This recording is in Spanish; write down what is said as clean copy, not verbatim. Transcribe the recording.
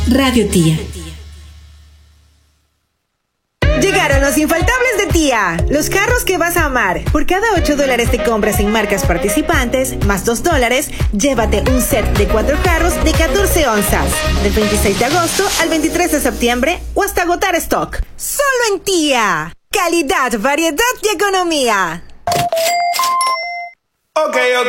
Radio Tía. Llegaron los infaltables de Tía, los carros que vas a amar. Por cada $8 de compras en marcas participantes, más $2, llévate un set de 4 carros de 14 onzas. Del 26 de agosto al 23 de septiembre o hasta agotar stock. Solo en Tía. Calidad, variedad y economía. Ok.